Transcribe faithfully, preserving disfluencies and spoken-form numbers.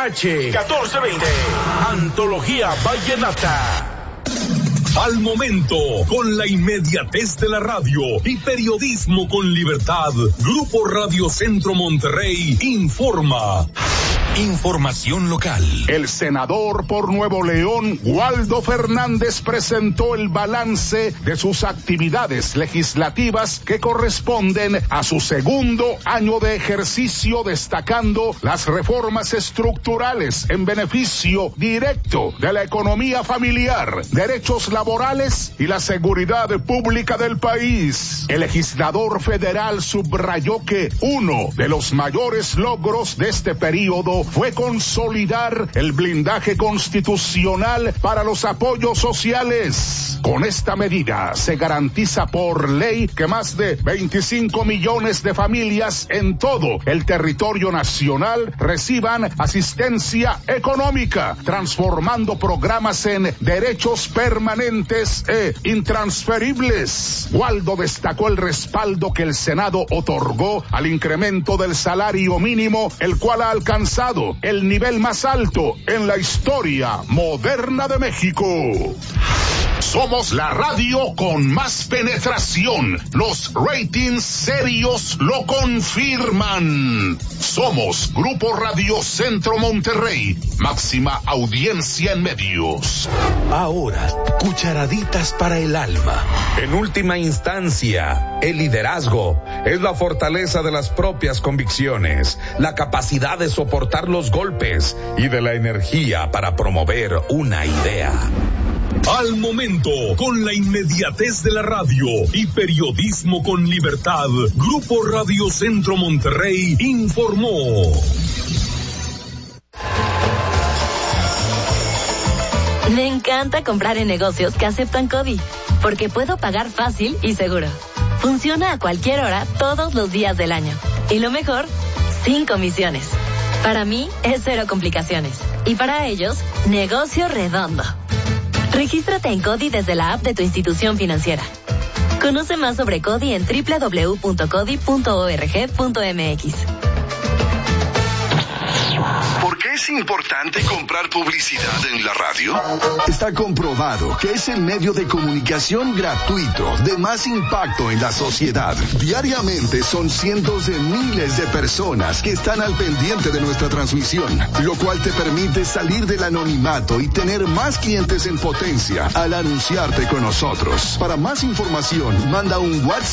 H catorce veinte. Antología Vallenata. Al momento, con la inmediatez de la radio y periodismo con libertad, Grupo Radio Centro Monterrey informa. Información local. El senador por Nuevo León, Waldo Fernández, presentó el balance de sus actividades legislativas que corresponden a su segundo año de ejercicio, destacando las reformas estructurales en beneficio directo de la economía familiar, derechos laborales y la seguridad pública del país. El legislador federal subrayó que uno de los mayores logros de este periodo fue consolidar el blindaje constitucional para los apoyos sociales. Con esta medida se garantiza por ley que más de veinticinco millones de familias en todo el territorio nacional reciban asistencia económica, transformando programas en derechos permanentes e intransferibles. Waldo destacó el respaldo que el Senado otorgó al incremento del salario mínimo, el cual ha alcanzado el nivel más alto en la historia moderna de México. Somos la radio con más penetración. Los ratings serios lo confirman. Somos Grupo Radio Centro Monterrey, máxima audiencia en medios. Ahora, cucharaditas para el alma. En última instancia, el liderazgo es la fortaleza de las propias convicciones, la capacidad de soportar los golpes y de la energía para promover una idea. Al momento, con la inmediatez de la radio y periodismo con libertad, Grupo Radio Centro Monterrey informó. Me encanta comprar en negocios que aceptan CODI, porque puedo pagar fácil y seguro. Funciona a cualquier hora, todos los días del año. Y lo mejor, sin comisiones. Para mí, es cero complicaciones. Y para ellos, negocio redondo. Regístrate en CODI desde la app de tu institución financiera. Conoce más sobre CODI en doble u doble u doble u punto codi punto org punto m x. ¿Por qué es importante comprar publicidad en la radio? Está comprobado que es el medio de comunicación gratuito de más impacto en la sociedad. Diariamente son cientos de miles de personas que están al pendiente de nuestra transmisión, lo cual te permite salir del anonimato y tener más clientes en potencia al anunciarte con nosotros. Para más información, manda un WhatsApp